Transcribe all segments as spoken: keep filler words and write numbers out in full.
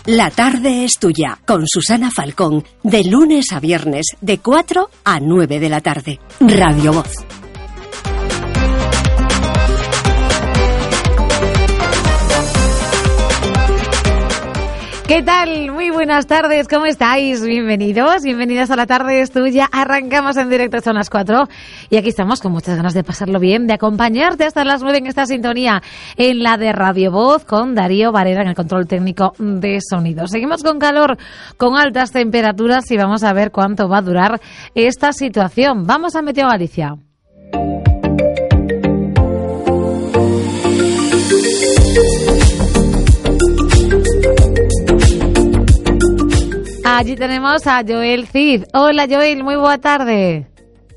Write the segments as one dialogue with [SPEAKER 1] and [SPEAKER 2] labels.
[SPEAKER 1] La tarde es tuya, con Susana Falcón, de lunes a viernes, de cuatro a nueve de la tarde. Radio Voz.
[SPEAKER 2] ¿Qué tal? Muy buenas tardes, ¿cómo estáis? Bienvenidos, bienvenidas a La Tarde es Tuya. Arrancamos en directo, son las cuatro y aquí estamos con muchas ganas de pasarlo bien, de acompañarte hasta las nueve en esta sintonía, en la de Radio Voz, con Darío Varela en el control técnico de sonido. Seguimos con calor, con altas temperaturas y vamos a ver cuánto va a durar esta situación. Vamos a Meteo Galicia. Allí tenemos a Joel Cid. Hola Joel, muy buena tarde.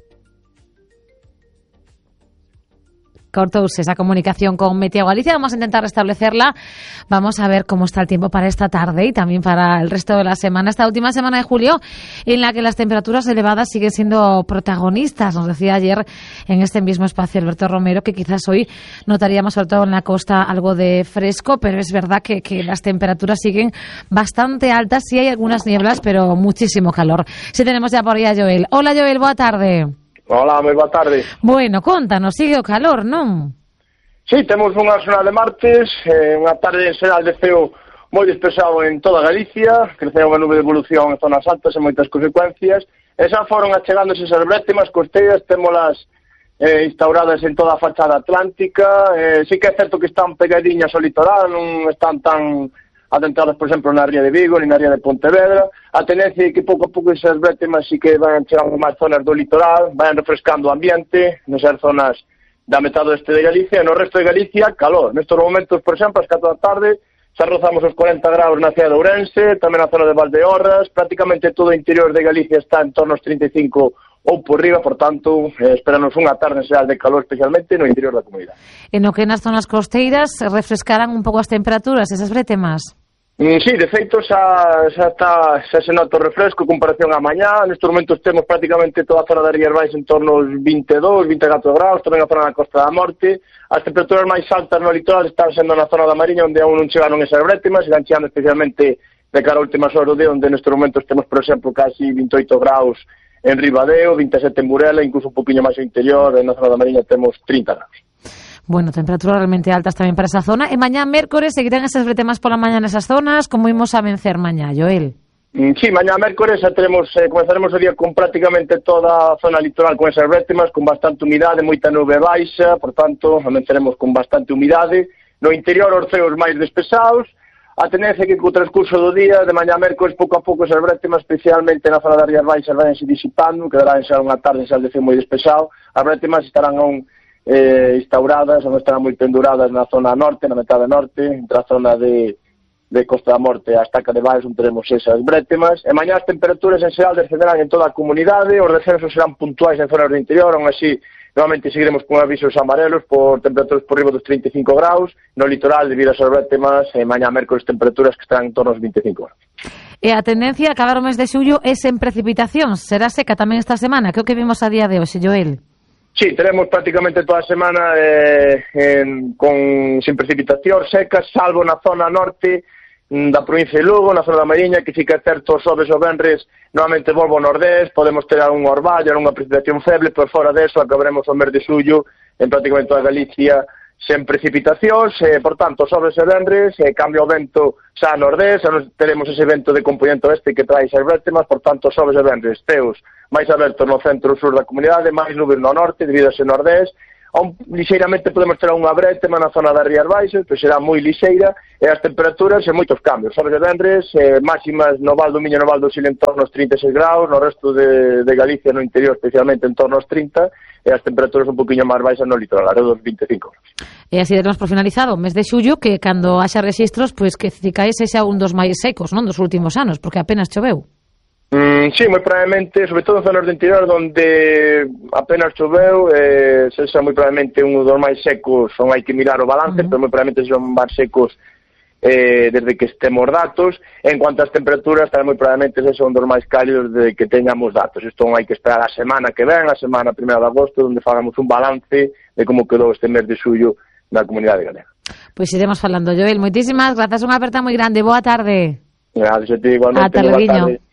[SPEAKER 2] Cortouse esa comunicación con Meteo Galicia. Vamos a intentar restablecerla. Vamos a ver cómo está el tiempo para esta tarde y también para el resto de la semana. Esta última semana de julio, en la que las temperaturas elevadas siguen siendo protagonistas. Nos decía ayer en este mismo espacio Alberto Romero que quizás hoy notaríamos, sobre todo en la costa, algo de fresco, pero es verdad que, que las temperaturas siguen bastante altas. Sí hay algunas nieblas, pero muchísimo calor. Sí tenemos ya por ahí a Joel. Hola Joel, boa tarde.
[SPEAKER 3] Hola, moi boa tarde.
[SPEAKER 2] Bueno, contanos, sigue o calor, non?
[SPEAKER 3] Sí, temos unha xornada de martes, eh, unha tarde en xeral de ceo moi despexado en toda Galicia, creceu unha nube de evolución en zonas altas e moitas consecuencias, e xa foron achegándose esas brétemas costeiras, témolas eh, instauradas en toda a fachada atlántica, eh, sí que é certo que están pegadiñas ao litoral, non están tan adentradas, por exemplo, na ría de Vigo, ni na ría de Pontevedra. A tendencia é que pouco a pouco esas brétemas sí que van chegando máis zonas do litoral, van refrescando o ambiente, nesas zonas da metade oeste de Galicia, e no resto de Galicia, calor. Nestos momentos, por exemplo, ás catro da tarde, xa rozamos os corenta graus na cidade de Ourense, tamén na zona de Valdeorras, prácticamente todo o interior de Galicia está en torno aos trinta e cinco ou por riba, por tanto, eh, esperanos unha tarde en xeral de calor, especialmente no interior da comunidade.
[SPEAKER 2] En o que nas zonas costeiras refrescarán un pouco as temperaturas, esas brétemas?
[SPEAKER 3] Mm, sí, de feito, xa, xa, está, xa se nota o refresco en comparación a mañá. Nestes momentos temos prácticamente toda a zona das Rías Baixas en torno aos vinte e dous, vinte e catro graus, tamén a zona da Costa da Morte. As temperaturas máis altas no litoral están sendo na zona da Mariña, onde aún non chegaron esas brétemas, están chegando especialmente de cara a últimas horas do día, onde nestes momentos temos, por exemplo, casi vinte e oito graus en Ribadeo, vinte e sete en Burela, incluso un poquinho máis ao interior, na zona da Mariña temos trinta graus.
[SPEAKER 2] Bueno, temperaturas realmente altas tamén para esa zona. E mañá mércores seguirán esas brétemas pola mañá nesas zonas. Como imos a vencer mañá, Joel?
[SPEAKER 3] Sí, mañá mércores xa teremos, eh, comenzaremos o día con prácticamente toda a zona litoral con esas brétemas, con bastante humidade, moita nube baixa, por tanto, amenceremos con bastante humidade. No interior, os ceos máis despesados. A tendencia que co transcurso do día, de mañá mércores, pouco a pouco esas brétemas, especialmente na zona das Rías Baixas, van se disipando, quedará en xa unha tarde xa de ceo moi despexado. As brétemas estarán aún eh, instauradas, ou estarán moi penduradas na zona norte, na metade norte, entre a zona de, de Costa da Morte e a Estaca de Baix, onde teremos esas brétemas. E mañá as temperaturas en xeral descenderán en toda a comunidade, os descensos serán puntuais en zonas do interior, aún así, novamente seguiremos con avisos amarelos por temperaturas por riba dos trinta e cinco graus, no litoral, debido a esas brétemas, e mañá mércoles temperaturas que estarán en torno aos vinte e cinco graus.
[SPEAKER 2] E a tendencia a acabar o mes de xullo é sen precipitacións, será seca tamén esta semana, que é o que vimos a día de hoxe, Joel?
[SPEAKER 3] Sí, tenemos prácticamente toda a semana eh, en, con, sin precipitación secas, salvo na zona norte da provincia de Lugo, na zona da Mariña, que sí que é certo, os xoves ou venres, novamente volvo ao nordés, podemos ter algún orvallo, algunha precipitación feble, pero fora deso acabaremos o mes de xullo en prácticamente toda Galicia sen precipitacións, eh, por tanto, xoves e venres, eh, cambia o vento xa a nordés, xa teremos ese vento de componente oeste que trae esas brétemas, por tanto, xoves e venres, teos máis abertos no centro sur da comunidade, máis nubes no norte, debido a ese nordés, on lixeiramente podemos ter unha brétema na zona das Rías Baixas, que será moi lixeira, e as temperaturas en moitos cambios. Xoves e venres, eh, máximas no Val do Miño e no Val do Sil en torno aos trinta e seis graus, no resto de, de Galicia, no interior, especialmente en torno aos trinta, e as temperaturas un poquinho máis baixas no litoral, alrededor dos vinte e cinco graus.
[SPEAKER 2] E así demos por finalizado o mes de xullo, que cando haxa registros, pois que Cicaese xa un dos máis secos, non, dos últimos anos, porque apenas choveu.
[SPEAKER 3] Mm, sí, moi probablemente, sobre todo en zonas do interior donde apenas choveu, eh, sexa moi probablemente un dos máis secos, non hai que mirar o balance, uh-huh. pero moi probablemente son máis secos eh, desde que estemos datos. En cuanto ás temperaturas, tamén moi probablemente sexa un dos máis cálidos desde que teñamos datos. Isto non hai que esperar a semana que ven, a semana primeira de agosto, onde fagamos un balance de como quedou este mes de xullo na comunidade galega.
[SPEAKER 2] Pois iremos falando, Joel. Moitísimas grazas, unha aperta moi grande. Boa tarde.
[SPEAKER 3] Gracias a ti, igualmente.
[SPEAKER 2] Ata logo.